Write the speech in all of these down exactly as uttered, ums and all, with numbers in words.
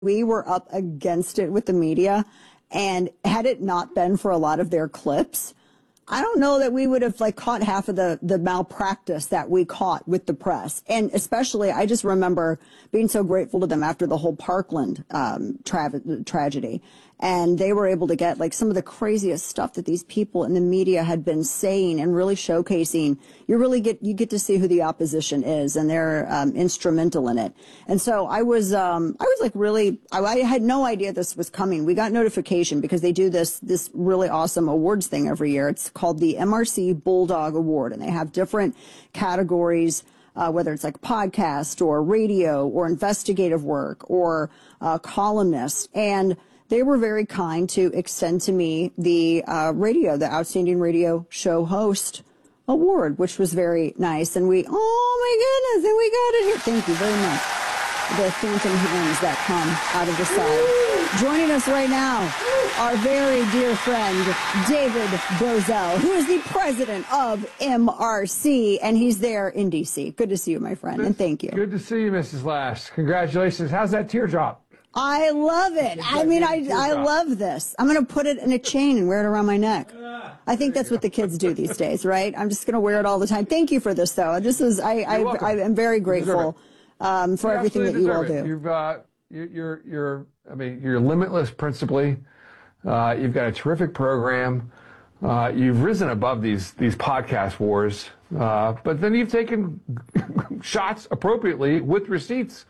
We were up against it with the media, and had it not been for a lot of their clips, I don't know that we would have like caught half of the, the malpractice that we caught with the press. And especially, I just remember being so grateful to them after the whole Parkland um, tra- tragedy. And they were able to get like some of the craziest stuff that these people in the media had been saying and really showcasing. You really get, you get to see who the opposition is, and they're um, instrumental in it. And so I was, um, I was like really, I, I had no idea this was coming. We got notification because they do this, this really awesome awards thing every year. It's called the M R C Bulldog Award, and they have different categories, uh, whether it's like podcast or radio or investigative work or uh, columnist. And they were very kind to extend to me the uh, radio, the Outstanding Radio Show Host Award, which was very nice. And we, oh my goodness, and we got it here. Thank you very much. The phantom hands that come out of the side. Joining us right now, our very dear friend, David Bozell, who is the president of M R C, and he's there in D C. Good to see you, my friend, good, and thank you. Good to see you, Missus Lash. Congratulations. How's that teardrop? I love it. I mean, I, I love this. I'm going to put it in a chain and wear it around my neck. I think that's what the kids do these days, right? I'm just going to wear it all the time. Thank you for this, though. This is, I, I, I am very grateful um, for you everything that you all do. You've, uh, you're, you're, I mean, you're limitless principally. Uh, you've got a terrific program. Uh, you've risen above these, these podcast wars, uh, but then you've taken shots appropriately with receipts.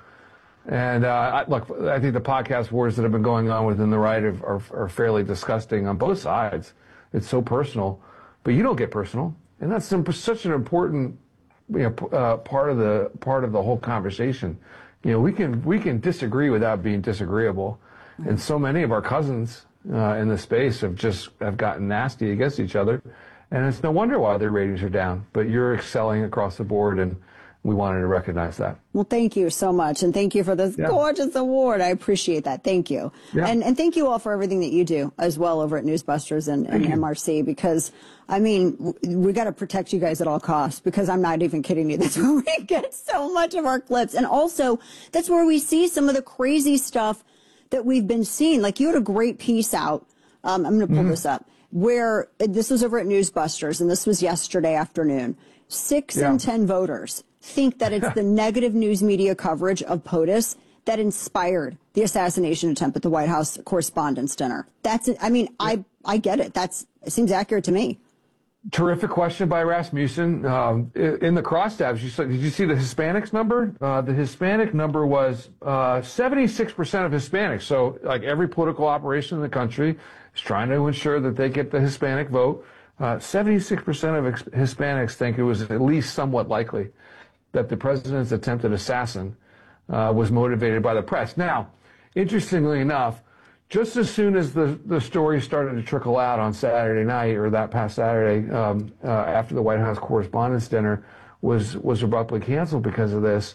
And uh, look, I think the podcast wars that have been going on within the right are, are, are fairly disgusting on both sides. It's so personal, but you don't get personal, and that's some, such an important, you know, uh, part of the part of the whole conversation. You know, we can we can disagree without being disagreeable, and so many of our cousins uh, in the space have just have gotten nasty against each other, and it's no wonder why their ratings are down. But you're excelling across the board, and we wanted to recognize that. Well, thank you so much. And thank you for this yeah. gorgeous award. I appreciate that. Thank you. Yeah. And, and thank you all for everything that you do as well over at Newsbusters and, and M R C, because, I mean, we got to protect you guys at all costs, because I'm not even kidding you. That's where we get so much of our clips. And also, that's where we see some of the crazy stuff that we've been seeing. Like, you had a great piece out. Um, I'm going to pull mm-hmm. this up, where this was over at Newsbusters, and this was yesterday afternoon. Six yeah. in ten voters think that it's the negative news media coverage of POTUS that inspired the assassination attempt at the White House Correspondents' Dinner. That's it. I mean, yeah. I, I get it. That's, it seems accurate to me. Terrific question by Rasmussen. Um, in the crosstabs, you saw, did you see the Hispanics number? Uh, the Hispanic number was uh, seventy-six percent of Hispanics. So, like, every political operation in the country is trying to ensure that they get the Hispanic vote. Uh, seventy-six percent of Hispanics think it was at least somewhat likely that the president's attempted assassin uh, was motivated by the press. Now, interestingly enough, just as soon as the, the story started to trickle out on Saturday night, or that past Saturday, um, uh, after the White House Correspondents' Dinner was, was abruptly canceled because of this,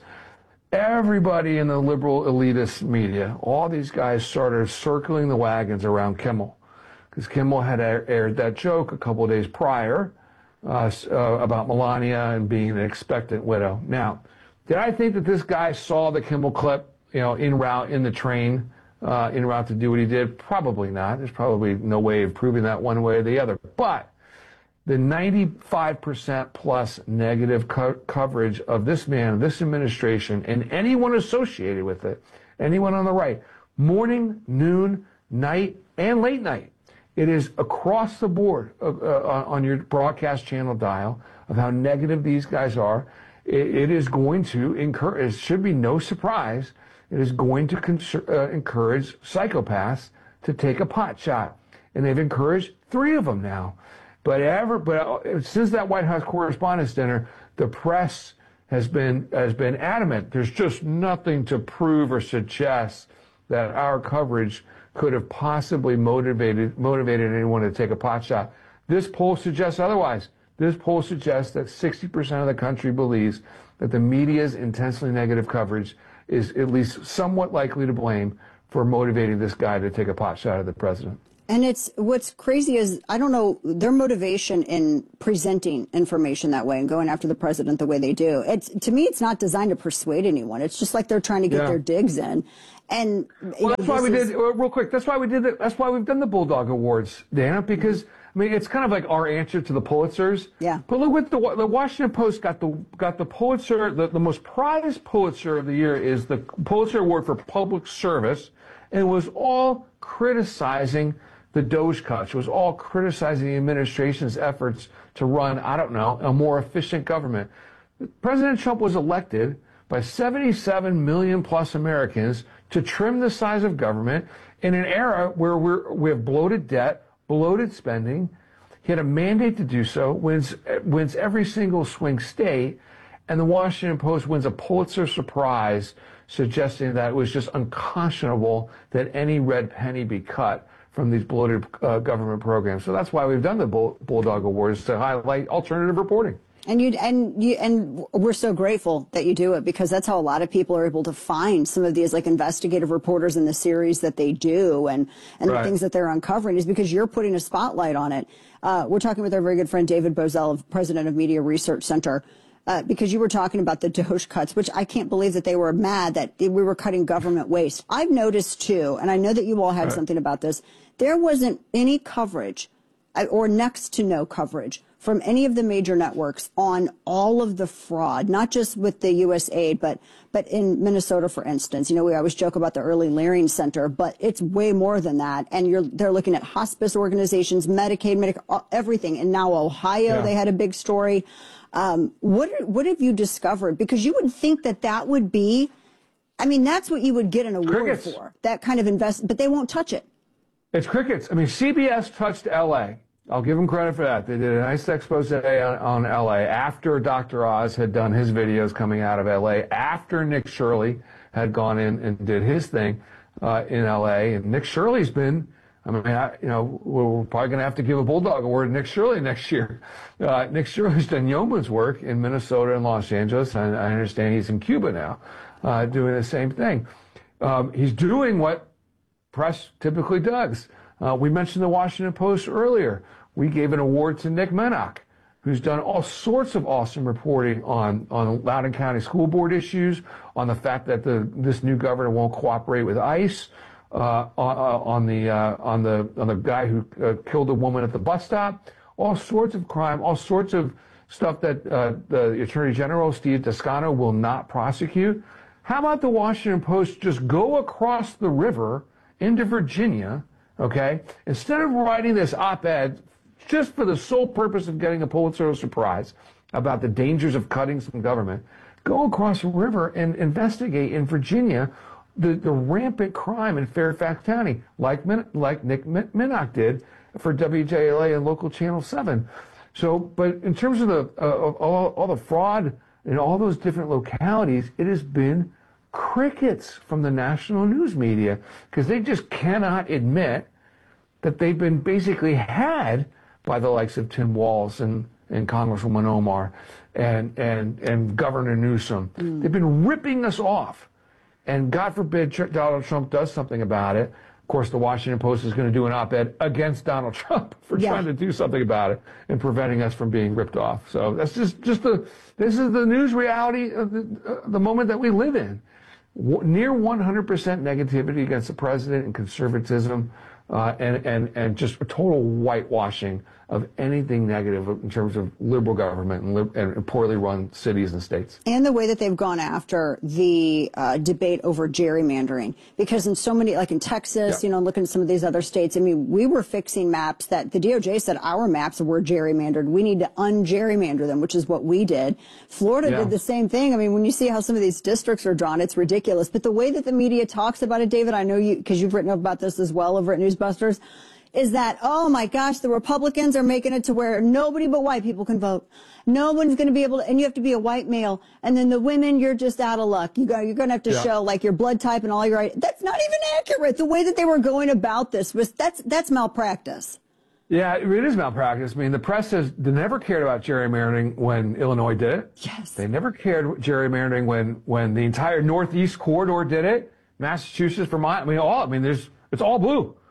everybody in the liberal elitist media, all these guys started circling the wagons around Kimmel, because Kimmel had aired that joke a couple of days prior Uh, uh, about Melania and being an expectant widow. Now, did I think that this guy saw the Kimmel clip, you know, en route in the train, uh, en route to do what he did? Probably not. There's probably no way of proving that one way or the other. But the ninety-five percent plus negative co- coverage of this man, this administration, and anyone associated with it, anyone on the right, morning, noon, night, and late night. It is across the board uh, uh, on your broadcast channel dial of how negative these guys are. It, it is going to encourage, it should be no surprise, it is going to con- uh, encourage psychopaths to take a pot shot. And they've encouraged three of them now. But ever, but since that White House Correspondents' Dinner, the press has been, has been adamant. There's just nothing to prove or suggest that our coverage could have possibly motivated motivated anyone to take a pot shot. This poll suggests otherwise. This poll suggests that sixty percent of the country believes that the media's intensely negative coverage is at least somewhat likely to blame for motivating this guy to take a pot shot at the president. And it's what's crazy is I don't know their motivation in presenting information that way and going after the president the way they do. It's to me, it's not designed to persuade anyone. It's just like they're trying to get yeah. their digs in. And well, know, that's why we is, did uh, real quick. That's why we did it. That's why we've done the Bulldog Awards, Dana, because I mean it's kind of like our answer to the Pulitzers. Yeah. But look what the the Washington Post got the got the Pulitzer. The, the most prized Pulitzer of the year is the Pulitzer Award for Public Service, and it was all criticizing the Doge cuts. It was all criticizing the administration's efforts to run, I don't know, a more efficient government. President Trump was elected by seventy-seven million plus Americans to trim the size of government in an era where we're, we have bloated debt, bloated spending. He had a mandate to do so, wins, wins every single swing state, and the Washington Post wins a Pulitzer prize, suggesting that it was just unconscionable that any red penny be cut from these bloated uh, government programs. So that's why we've done the Bull, Bulldog Awards, to highlight alternative reporting. And you and you and we're so grateful that you do it, because that's how a lot of people are able to find some of these like investigative reporters in the series that they do, and and right. the things that they're uncovering is because you're putting a spotlight on it. Uh, we're talking with our very good friend David Bozell, president of Media Research Center, uh, because you were talking about the Doge cuts, which I can't believe that they were mad that we were cutting government waste. I've noticed too, and I know that you all had right. something about this. There wasn't any coverage, or next to no coverage, from any of the major networks on all of the fraud, not just with the U S aid, but but in Minnesota, for instance. You know, we always joke about the Early Learning Center, but it's way more than that. And you're they're looking at hospice organizations, Medicaid, Medicaid, everything. And now Ohio, yeah. they had a big story. Um, what what have you discovered? Because you would think that that would be, I mean, that's what you would get an award Crickets. for, that kind of invest, but they won't touch it. It's crickets. I mean, C B S touched L A. I'll give them credit for that. They did a nice expose on, on L A after Doctor Oz had done his videos coming out of L A, after Nick Shirley had gone in and did his thing uh, in L A. And Nick Shirley's been, I mean, I, you know, we're probably going to have to give a Bulldog Award to Nick Shirley next year. Uh, Nick Shirley's done yeoman's work in Minnesota and Los Angeles, and I understand he's in Cuba now uh, doing the same thing. Um, he's doing what press typically does. Uh, we mentioned the Washington Post earlier. We gave an award to Nick Menock, who's done all sorts of awesome reporting on, on Loudoun County School Board issues, on the fact that the this new governor won't cooperate with ICE, uh, on, on the uh, on the on the guy who uh, killed a woman at the bus stop, all sorts of crime, all sorts of stuff that uh, the Attorney General Steve Toscano will not prosecute. How about the Washington Post just go across the river into Virginia, okay, instead of writing this op-ed just for the sole purpose of getting a Pulitzer Prize about the dangers of cutting some government, go across the river and investigate in Virginia the, the rampant crime in Fairfax County, like Min, like Nick Menock did for W J L A and local Channel seven. So, but in terms of the uh, of all, all the fraud in all those different localities, it has been crickets from the national news media, because they just cannot admit that they've been basically had by the likes of Tim Walz and, and Congresswoman Omar and, and, and Governor Newsom. Mm. They've been ripping us off. And God forbid Donald Trump does something about it. Of course, the Washington Post is going to do an op-ed against Donald Trump for yeah. trying to do something about it and preventing us from being ripped off. So that's just, just the, this is the news reality of the, uh, the moment that we live in. Near one hundred percent negativity against the president and conservatism, uh, and, and, and just a total whitewashing of anything negative in terms of liberal government and, li and poorly run cities and states. And the way that they've gone after the uh, debate over gerrymandering, because in so many, like in Texas, yeah. you know, looking at some of these other states, I mean, we were fixing maps that the D O J said our maps were gerrymandered. We need to un-gerrymander them, which is what we did. Florida yeah. did the same thing. I mean, when you see how some of these districts are drawn, it's ridiculous. But the way that the media talks about it, David, I know you, because you've written about this as well over at Newsbusters, is that, oh my gosh, the Republicans are making it to where nobody but white people can vote. No one's going to be able to, and you have to be a white male. And then the women, you're just out of luck. You go, you're going to have to yeah. show like your blood type and all your, that's not even accurate. The way that they were going about this was, that's, that's malpractice. Yeah, it is malpractice. I mean, the press has they never cared about gerrymandering when Illinois did it. Yes. They never cared gerrymandering when, when the entire Northeast corridor did it. Massachusetts, Vermont, I mean, all, I mean, there's, it's all blue.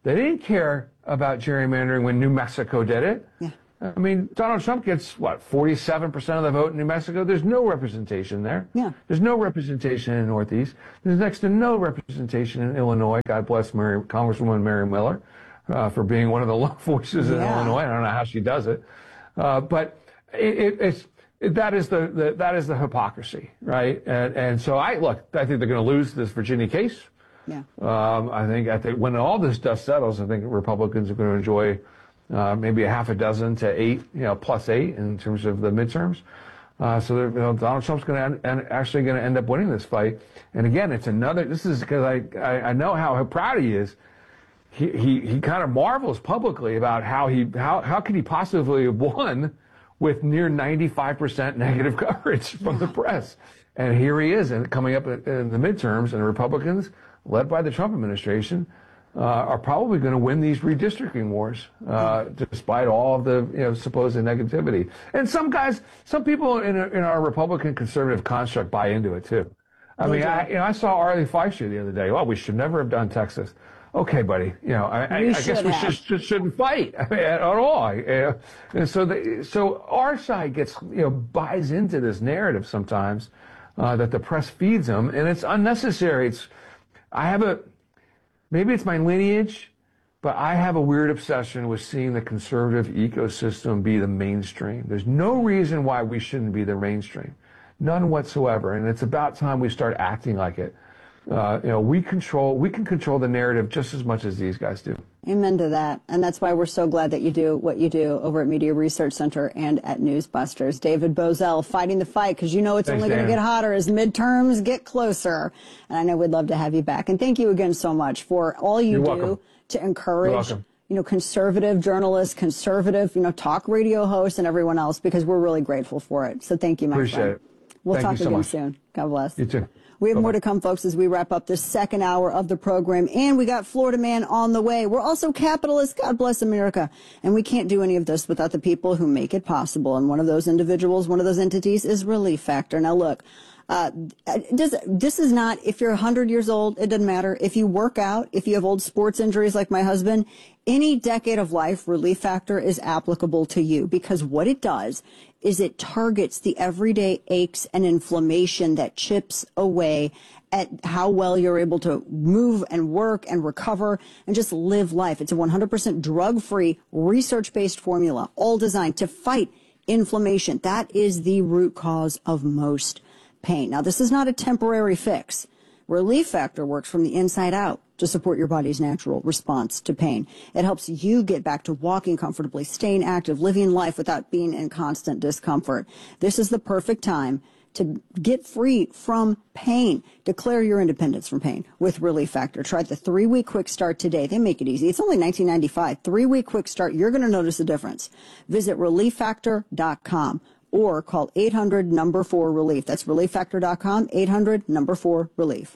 They didn't care about gerrymandering when New Mexico did it. Yeah. I mean, Donald Trump gets, what, forty-seven percent of the vote in New Mexico? There's no representation there. Yeah. There's no representation in the Northeast. There's next to no representation in Illinois. God bless Mary, Congresswoman Mary Miller uh, for being one of the low voices in Yeah. Illinois. I don't know how she does it. Uh, but it, it, it's, it, that is the, the, that is the hypocrisy, right? And, and so I, look, I think they're going to lose this Virginia case. Yeah. Um, I think, I think when all this dust settles, I think Republicans are going to enjoy Uh, maybe a half a dozen to eight, you know, plus eight in terms of the midterms. Uh, so you know, Donald Trump's going to and actually going to end up winning this fight. And again, it's another. This is because I, I I know how proud he is. He he he kind of marvels publicly about how he how how could he possibly have won with near ninety-five percent negative coverage from the press. And here he is, and coming up in the midterms, and the Republicans, led by the Trump administration, Uh, are probably going to win these redistricting wars, uh, despite all of the you know, supposed negativity. And some guys, some people in, a, in our Republican conservative construct buy into it too. I mean, I, you know, I saw Arlie Fleischer the other day. Well, we should never have done Texas. Okay, buddy. You know, I, I, I guess we should, should, shouldn't fight I mean, at all. Uh, and so, the, so our side gets you know buys into this narrative sometimes uh, that the press feeds them, and it's unnecessary. It's I have a. Maybe it's my lineage, but I have a weird obsession with seeing the conservative ecosystem be the mainstream. There's no reason why we shouldn't be the mainstream. None whatsoever. And it's about time we start acting like it. Uh, you know, we control, we can control the narrative just as much as these guys do. Amen to that. And that's why we're so glad that you do what you do over at Media Research Center and at Newsbusters. David Bozell fighting the fight, because you know it's Thanks, only going to get hotter as midterms get closer. And I know we'd love to have you back. And thank you again so much for all you You're do welcome. to encourage, You're welcome. you know, conservative journalists, conservative, you know, talk radio hosts and everyone else, because we're really grateful for it. So thank you, my Appreciate friend. it. We'll Thank talk you so again much. soon. God bless. You too. We have Bye-bye. more to come, folks, as we wrap up this second hour of the program. And we got Florida Man on the way. We're also capitalists. God bless America. And we can't do any of this without the people who make it possible. And one of those individuals, one of those entities is Relief Factor. Now, look, uh, does, this is not, if you're one hundred years old, it doesn't matter. If you work out, if you have old sports injuries like my husband, any decade of life, Relief Factor is applicable to you, because what it does is it targets the everyday aches and inflammation that chips away at how well you're able to move and work and recover and just live life. It's a one hundred percent drug-free, research-based formula, all designed to fight inflammation. That is the root cause of most pain. Now, this is not a temporary fix. Relief Factor works from the inside out to support your body's natural response to pain. It helps you get back to walking comfortably, staying active, living life without being in constant discomfort. This is the perfect time to get free from pain. Declare your independence from pain with Relief Factor. Try the three-week quick start today. They make it easy. It's only nineteen ninety-five. Three-week quick start. You're going to notice a difference. Visit relief factor dot com or call eight hundred number four relief. That's relief factor dot com, eight hundred number four relief.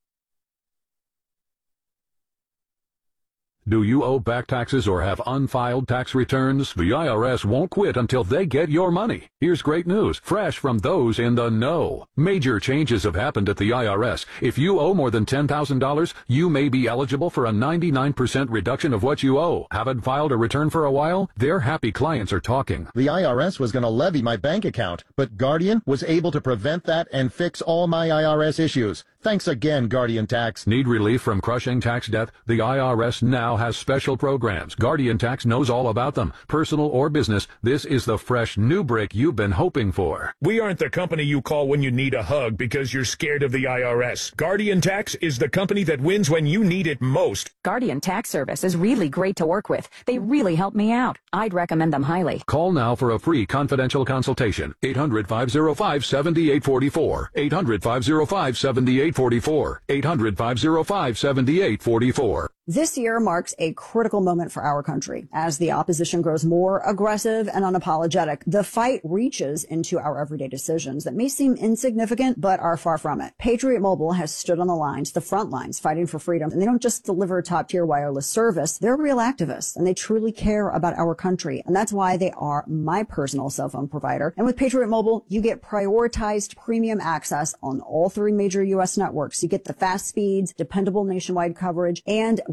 Do you owe back taxes or have unfiled tax returns? The I R S won't quit until they get your money. Here's great news, fresh from those in the know. Major changes have happened at the I R S. If you owe more than ten thousand dollars, you may be eligible for a ninety-nine percent reduction of what you owe. Haven't filed a return for a while? Their happy clients are talking. The I R S was going to levy my bank account, but Guardian was able to prevent that and fix all my I R S issues. Thanks again, Guardian Tax. Need relief from crushing tax debt? The I R S now has special programs. Guardian Tax knows all about them. Personal or business, this is the fresh new break you've been hoping for. We aren't the company you call when you need a hug because you're scared of the I R S. Guardian Tax is the company that wins when you need it most. Guardian Tax Service is really great to work with. They really help me out. I'd recommend them highly. Call now for a free confidential consultation. eight hundred, five oh five, seven eight four four. eight hundred, five oh five, seven eight four four. eight hundred, five oh five, seven eight four four. This year marks a critical moment for our country as the opposition grows more aggressive and unapologetic. The fight reaches into our everyday decisions that may seem insignificant, but are far from it. Patriot Mobile has stood on the lines, the front lines, fighting for freedom. And they don't just deliver top-tier wireless service. They're real activists, and they truly care about our country. And that's why they are my personal cell phone provider. And with Patriot Mobile, you get prioritized premium access on all three major U S networks. You get the fast speeds, dependable nationwide coverage, and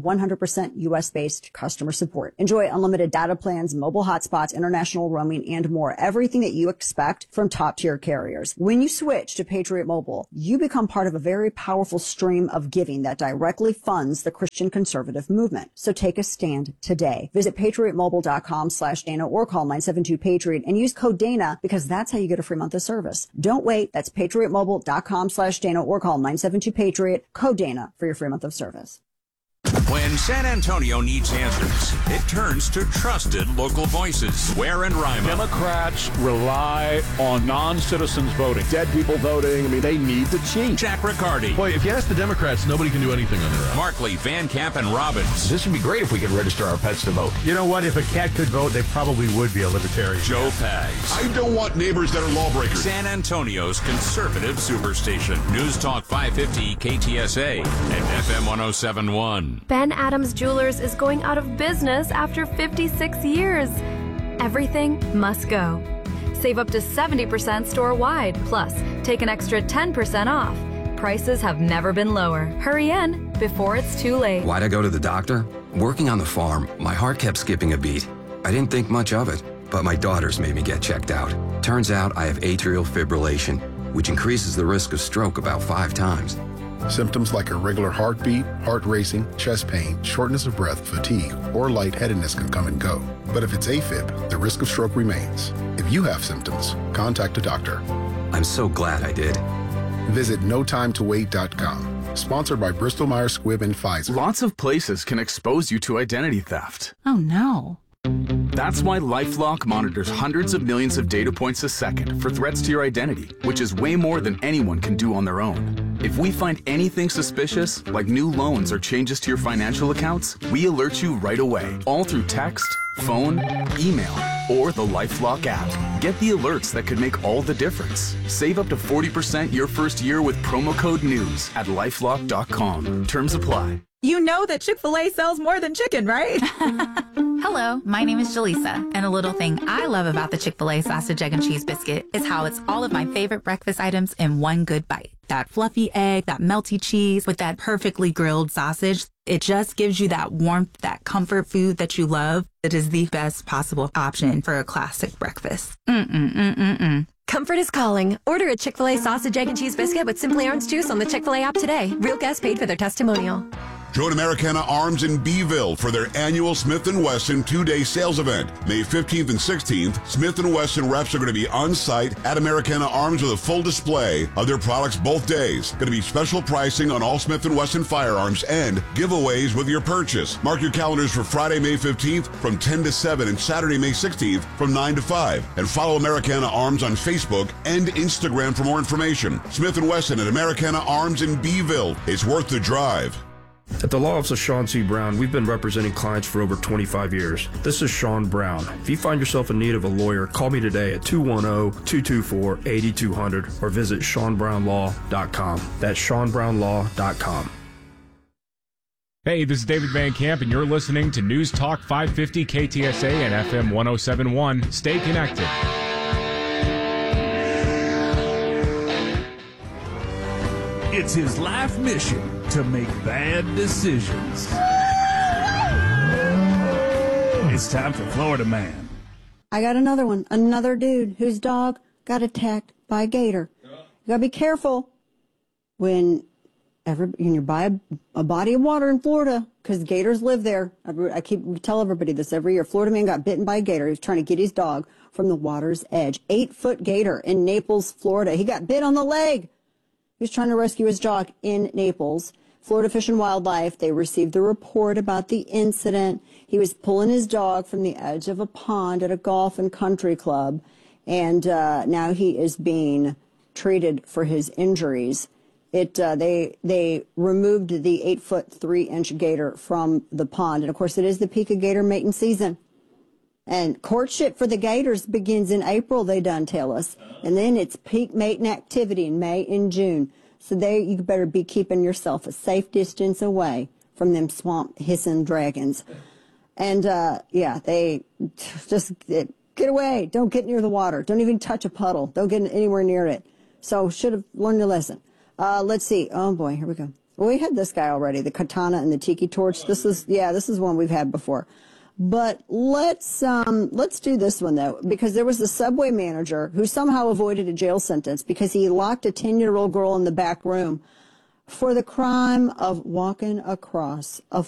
one hundred percent U S-based customer support. Enjoy unlimited data plans, mobile hotspots, international roaming, and more. Everything that you expect from top-tier carriers. When you switch to Patriot Mobile, you become part of a very powerful stream of giving that directly funds the Christian conservative movement. So take a stand today. Visit patriotmobile.com slash Dana or call nine seven two Patriot and use code Dana because that's how you get a free month of service. Don't wait. That's patriotmobile.com slash Dana or call nine seven two Patriot, code Dana for your free month of service. When San Antonio needs answers, it turns to trusted local voices. Ware and Rima. Democrats rely on non-citizens voting. Dead people voting. I mean, they need to cheat. Jack Riccardi. Boy, if you ask the Democrats, nobody can do anything on their own. Markley, Van Camp, and Robbins. This would be great if we could register our pets to vote. You know what? If a cat could vote, they probably would be a libertarian. Joe Pags. I don't want neighbors that are lawbreakers. San Antonio's conservative superstation. News Talk five fifty K T S A and F M one oh seven point one. Ben Adams Jewelers is going out of business after fifty-six years. Everything must go. Save up to seventy percent store-wide, plus take an extra ten percent off. Prices have never been lower. Hurry in before it's too late. Why'd I go to the doctor? Working on the farm, my heart kept skipping a beat. I didn't think much of it, but my daughters made me get checked out. Turns out I have atrial fibrillation, which increases the risk of stroke about five times. Symptoms like irregular heartbeat, heart racing, chest pain, shortness of breath, fatigue, or lightheadedness can come and go. But if it's AFib, the risk of stroke remains. If you have symptoms, contact a doctor. I'm so glad I did. Visit no time to wait dot com. Sponsored by Bristol Myers Squibb and Pfizer. Lots of places can expose you to identity theft. Oh no. That's why LifeLock monitors hundreds of millions of data points a second for threats to your identity, which is way more than anyone can do on their own. If we find anything suspicious, like new loans or changes to your financial accounts, we alert you right away, all through text, phone, email, or the LifeLock app. Get the alerts that could make all the difference. Save up to forty percent your first year with promo code NEWS at lifelock dot com. Terms apply. You know that Chick-fil-A sells more than chicken, right? Hello, my name is Jaleesa, and a little thing I love about the Chick-fil-A sausage, egg, and cheese biscuit is how it's all of my favorite breakfast items in one good bite. That fluffy egg, that melty cheese with that perfectly grilled sausage. It just gives you that warmth, that comfort food that you love. It is the best possible option for a classic breakfast. Mm-mm-mm-mm-mm. Comfort is calling. Order a Chick-fil-A sausage, egg, and cheese biscuit with Simply Orange Juice on the Chick-fil-A app today. Real guests paid for their testimonial. Join Americana Arms in Beeville for their annual Smith and Wesson two-day sales event. May fifteenth and sixteenth, Smith and Wesson reps are going to be on site at Americana Arms with a full display of their products both days. Going to be special pricing on all Smith and Wesson firearms and giveaways with your purchase. Mark your calendars for Friday, May fifteenth from ten to seven and Saturday, May sixteenth from nine to five. And follow Americana Arms on Facebook and Instagram for more information. Smith and Wesson at Americana Arms in Beeville. It's worth the drive. At the Law Office of Sean C. Brown, we've been representing clients for over twenty-five years. This is Sean Brown. If you find yourself in need of a lawyer, call me today at two one zero, two two four, eight two zero zero or visit sean brown law dot com. That's sean brown law dot com. Hey, this is David Van Camp, and you're listening to News Talk five fifty K T S A and F M one oh seven point one. Stay connected. It's his life mission to make bad decisions. It's time for Florida Man. I got another one. Another dude whose dog got attacked by a gator. You gotta be careful when every when you're by a, a body of water in Florida, because gators live there. I, I keep we tell everybody this every year. Florida man got bitten by a gator. He was trying to get his dog from the water's edge. Eight foot gator in Naples, Florida. He got bit on the leg. He was trying to rescue his dog in Naples. Florida Fish and Wildlife, they received the report about the incident. He was pulling his dog from the edge of a pond at a golf and country club, and uh, now he is being treated for his injuries. It uh, they they removed the eight foot three inch gator from the pond, and of course it is the peak of gator mating season. And courtship for the gators begins in April, they done tell us. And then it's peak mating activity in May and June. So there you better be keeping yourself a safe distance away from them swamp hissing dragons. And, uh, yeah, they just get away. Don't get near the water. Don't even touch a puddle. Don't get anywhere near it. So should have learned your lesson. Uh, let's see. Oh, boy, here we go. Well, we had this guy already, the katana and the tiki torch. This is, yeah, this is one we've had before. But let's um, let's do this one, though, because there was a Subway manager who somehow avoided a jail sentence because he locked a ten-year-old girl in the back room for the crime of walking across a